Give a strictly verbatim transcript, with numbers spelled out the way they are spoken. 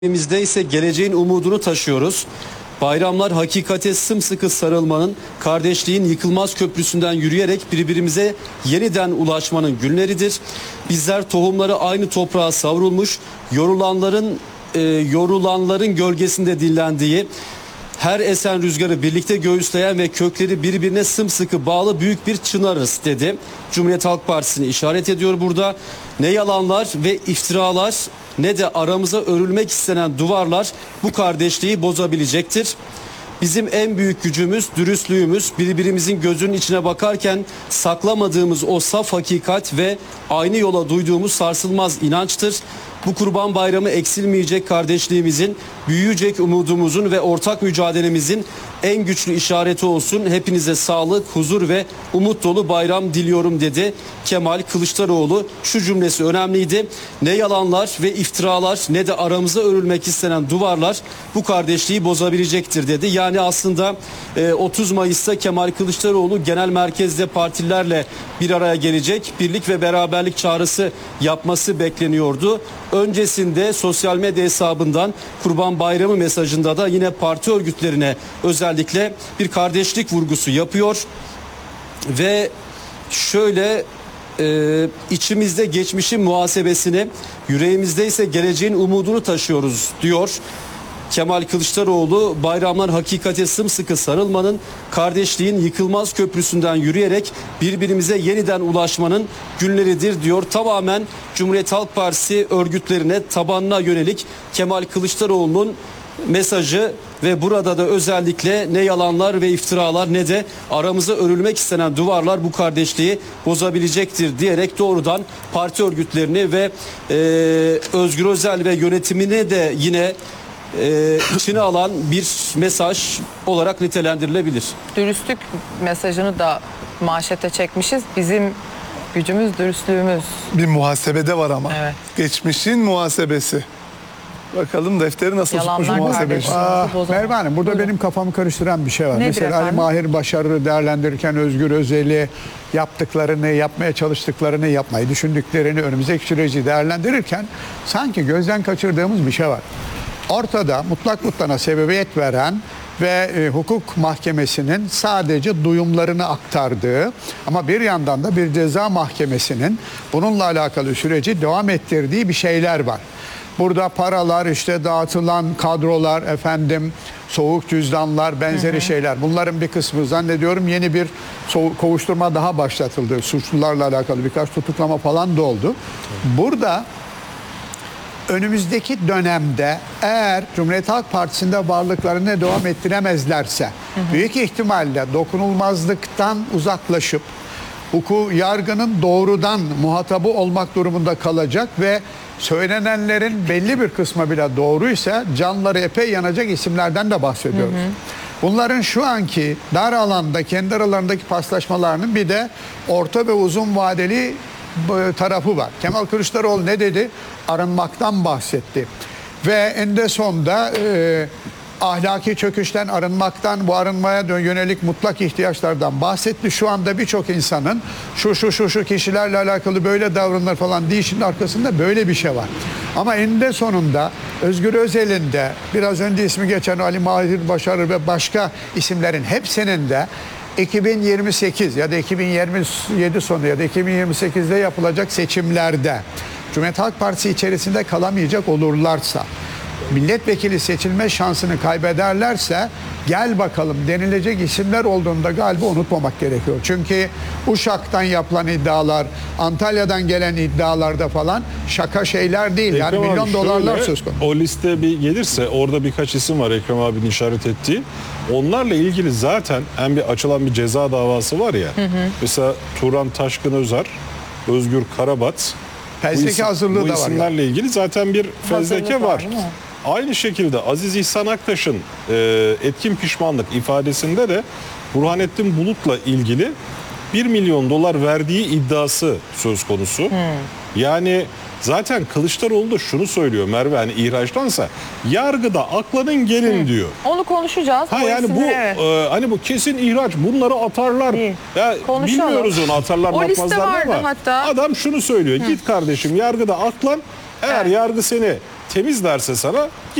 Elimizde ise geleceğin umudunu taşıyoruz. Bayramlar hakikate sımsıkı sarılmanın, kardeşliğin yıkılmaz köprüsünden yürüyerek birbirimize yeniden ulaşmanın günleridir. Bizler tohumları aynı toprağa savrulmuş, yorulanların e, yorulanların gölgesinde dinlendiği, her esen rüzgarı birlikte göğüsleyen ve kökleri birbirine sımsıkı bağlı büyük bir çınarız dedi. Cumhuriyet Halk Partisi'ni işaret ediyor burada. Ne yalanlar ve iftiralar ne de aramıza örülmek istenen duvarlar bu kardeşliği bozabilecektir. Bizim en büyük gücümüz dürüstlüğümüz, birbirimizin gözünün içine bakarken saklamadığımız o saf hakikat ve aynı yola duyduğumuz sarsılmaz inançtır. Bu Kurban Bayramı eksilmeyecek kardeşliğimizin, büyüyecek umudumuzun ve ortak mücadelemizin en güçlü işareti olsun. Hepinize sağlık, huzur ve umut dolu bayram diliyorum dedi Kemal Kılıçdaroğlu. Şu cümlesi önemliydi. Ne yalanlar ve iftiralar ne de aramıza örülmek istenen duvarlar bu kardeşliği bozabilecektir dedi. Yani aslında otuz Mayıs'ta Kemal Kılıçdaroğlu genel merkezde partilerle bir araya gelecek, birlik ve beraberlik çağrısı yapması bekleniyordu. Öncesinde sosyal medya hesabından Kurban Bayramı mesajında da yine parti örgütlerine özellikle bir kardeşlik vurgusu yapıyor. Ve şöyle e, içimizde geçmişin muhasebesini, yüreğimizde ise geleceğin umudunu taşıyoruz diyor. Kemal Kılıçdaroğlu bayramlar hakikate sımsıkı sarılmanın, kardeşliğin yıkılmaz köprüsünden yürüyerek birbirimize yeniden ulaşmanın günleridir diyor. Tamamen Cumhuriyet Halk Partisi örgütlerine, tabanına yönelik Kemal Kılıçdaroğlu'nun mesajı ve burada da özellikle ne yalanlar ve iftiralar ne de aramıza örülmek istenen duvarlar bu kardeşliği bozabilecektir diyerek doğrudan parti örgütlerini ve e, Özgür Özel ve yönetimine de yine Ee, içine alan bir mesaj olarak nitelendirilebilir. Dürüstlük mesajını da manşete çekmişiz. Bizim gücümüz dürüstlüğümüz. Bir muhasebede var ama. Evet. Geçmişin muhasebesi. Bakalım defteri nasıl tutmuş muhasebeci. Aa, Merve Hanım, burada Buyurun. benim kafamı karıştıran bir şey var. Nedir Mesela Ali efendim? Mahir Başarır'ı değerlendirirken Özgür Özel'i yaptıklarını, yapmaya çalıştıklarını, yapmayı düşündüklerini, önümüzdeki süreci değerlendirirken sanki gözden kaçırdığımız bir şey var. Ortada mutlak mutlana sebebiyet veren ve e, hukuk mahkemesinin sadece duyumlarını aktardığı ama bir yandan da bir ceza mahkemesinin bununla alakalı süreci devam ettirdiği bir şeyler var. Burada paralar, işte dağıtılan kadrolar, efendim soğuk cüzdanlar, benzeri hı hı. şeyler. Bunların bir kısmı zannediyorum yeni bir kovuşturma daha başlatıldı. Suçlularla alakalı birkaç tutuklama falan da oldu. Burada önümüzdeki dönemde eğer Cumhuriyet Halk Partisi'nde varlıklarını devam ettiremezlerse hı hı. büyük ihtimalle dokunulmazlıktan uzaklaşıp hukuku, yargının doğrudan muhatabı olmak durumunda kalacak ve söylenenlerin belli bir kısmı bile doğruysa canları epey yanacak isimlerden de bahsediyoruz. Hı hı. Bunların şu anki dar alanda kendi aralarındaki paslaşmalarının bir de orta ve uzun vadeli tarafı var. Kemal Kılıçdaroğlu ne dedi? Arınmaktan bahsetti. Ve en sonunda e, ahlaki çöküşten, arınmaktan, bu arınmaya yönelik mutlak ihtiyaçlardan bahsetti. Şu anda birçok insanın şu şu şu şu kişilerle alakalı böyle davranırlar falan deyişinin arkasında böyle bir şey var. Ama eninde sonunda Özgür Özel'in de biraz önce ismi geçen Ali Mahir Başarır ve başka isimlerin hepsinin de iki bin yirmi sekiz ya da iki bin yirmi yedi sonu ya da iki bin yirmi sekizde yapılacak seçimlerde Cumhuriyet Halk Partisi içerisinde kalamayacak olurlarsa, milletvekili seçilme şansını kaybederlerse gel bakalım denilecek isimler olduğunda galiba unutmamak gerekiyor. Çünkü Uşak'tan yapılan iddialar, Antalya'dan gelen iddialarda falan şaka şeyler değil. Ekrem yani abi, milyon dolarlar şöyle, söz konusu. O liste bir gelirse orada birkaç isim var Ekrem abinin işaret ettiği. Onlarla ilgili zaten en bir açılan bir ceza davası var ya. Hı hı. Mesela Turan Taşkın Özer, Özgür Karabat. Fezleke hazırlığı bu da var. isimlerle yani. ilgili zaten bir fezleke Hazırlık var. var, Aynı şekilde Aziz İhsan Aktaş'ın e, etkin pişmanlık ifadesinde de Burhanettin Bulut'la ilgili bir milyon dolar verdiği iddiası söz konusu. Hmm. Yani zaten Kılıçdaroğlu da şunu söylüyor Merve, hani ihraçtansa yargıda aklanın gelin hmm. diyor. Onu konuşacağız. Ha yani bu evet. e, hani bu kesin ihraç, bunları atarlar. İyi. Ya Konuşalım. bilmiyoruz onu atarlar o yapmazlar ama hatta. adam şunu söylüyor. Hı. Git kardeşim yargıda aklan. Eğer evet. yargı seni temiz derse sana